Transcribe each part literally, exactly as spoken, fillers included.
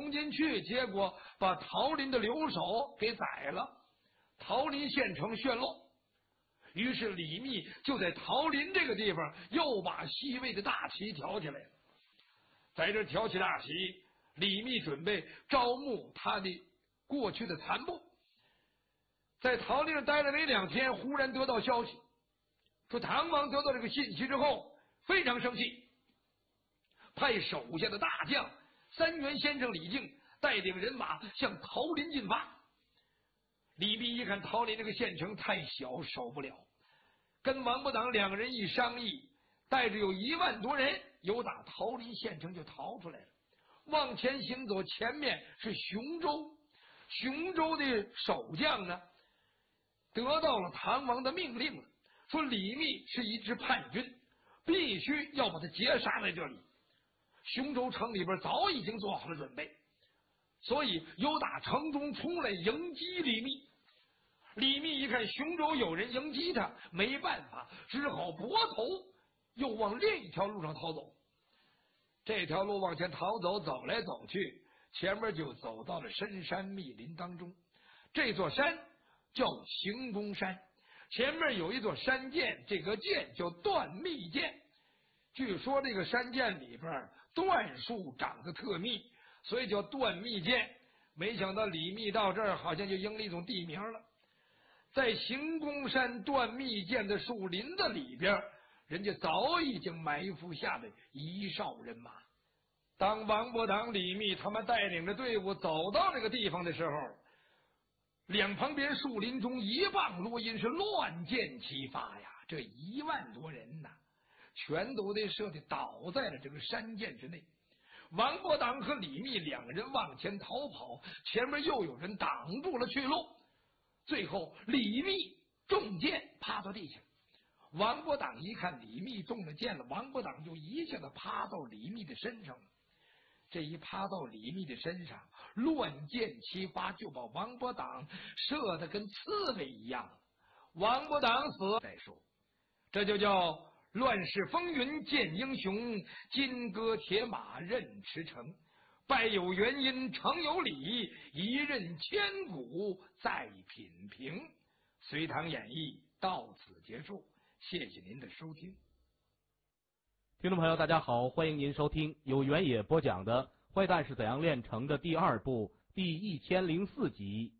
冲进去，结果把桃林的留守给宰了，桃林县城陷落。于是李密就在桃林这个地方又把西魏的大旗挑起来了。在这挑起大旗，李密准备招募他的过去的残部。在桃林上待了没两天，忽然得到消息，说唐王得到这个信息之后非常生气，派手下的大将三原先生李靖带领人马向桃林进发。李密一看桃林这个县城太小，守不了，跟王伯党两个人一商议，带着有一万多人由打桃林县城就逃出来了。往前行走，前面是雄州，雄州的守将呢得到了唐王的命令了，说李密是一支叛军，必须要把他截杀在这里。雄州城里边早已经做好了准备，所以由打城中出来迎击李密。李密一看雄州有人迎击他，没办法，只好拨头又往另一条路上逃走。这条路往前逃走，走来走去，前面就走到了深山密林当中。这座山叫行宫山，前面有一座山涧，这个涧叫断密涧。据说这个山涧里边椴树长得特密，所以叫断密涧。没想到李密到这儿好像就应了一种地名了。在行宫山断密涧的树林子里边，人家早已经埋伏下了一哨人马。当王伯党、李密他们带领着队伍走到这个地方的时候，两旁边树林中一棒落音，是乱箭齐发呀！这一万多人呐，全都得射的倒在了这个山涧之内。王伯党和李密两个人往前逃跑，前面又有人挡住了去路。最后李密中箭趴到地下，王伯党一看李密中了箭了，王伯党就一下子趴到李密的身上了。这一趴到李密的身上，乱箭齐发，就把王伯党射得跟刺猬一样。王伯党死再说，这就叫乱世风云见英雄，金戈铁马任驰骋。败有原因诚有理，一任千古再品评。隋唐演义到此结束，谢谢您的收听。 听众朋友大家好，欢迎您收听由原野播讲的《坏蛋是怎样炼成的》第二部第一千零四集。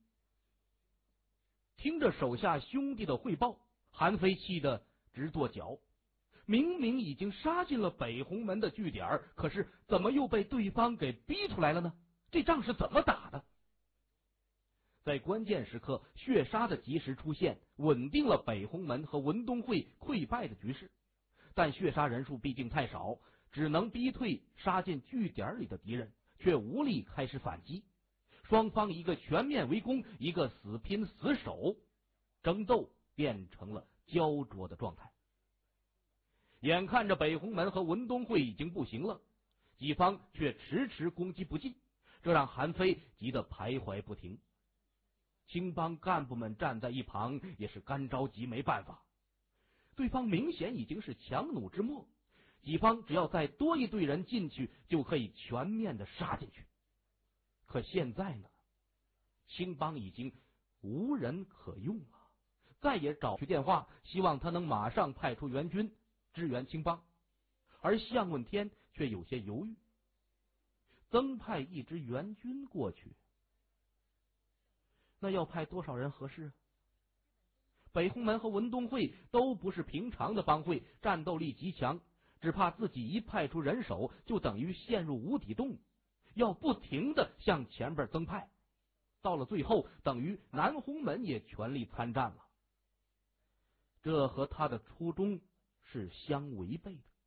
听着手下兄弟的汇报，韩非气得直跺脚。明明已经杀进了北红门的据点，可是怎么又被对方给逼出来了呢？这仗是怎么打的？在关键时刻，血杀的及时出现，稳定了北红门和文东会溃败的局势。但血杀人数毕竟太少，只能逼退杀进据点里的敌人，却无力开始反击。双方一个全面围攻，一个死拼死守，争斗变成了焦灼的状态。眼看着北红门和文东会已经不行了，己方却迟迟攻击不进，这让韩非急得徘徊不停。青帮干部们站在一旁也是干着急，没办法。对方明显已经是强弩之末，己方只要再多一队人进去，就可以全面的杀进去。可现在呢，青帮已经无人可用了，再也找去电话，希望他能马上派出援军支援青帮，而项问天却有些犹豫。增派一支援军过去，那要派多少人合适？北红门和文东会都不是平常的帮会，战斗力极强，只怕自己一派出人手，就等于陷入无底洞，要不停的向前边增派，到了最后等于南红门也全力参战了。这和他的初衷是相违背的。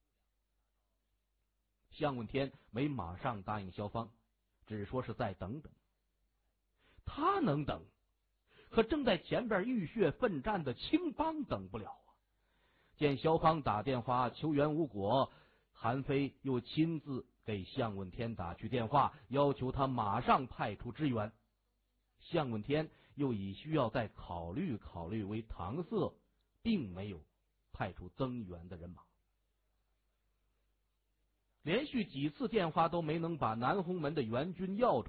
项问天没马上答应萧芳，只说是再等等。他能等，可正在前边浴血奋战的青帮等不了啊！见萧芳打电话求援无果，韩非又亲自给项问天打去电话，要求他马上派出支援。项问天又以需要再考虑考虑为搪塞，并没有派出增援的人马。连续几次电话都没能把南红门的援军要出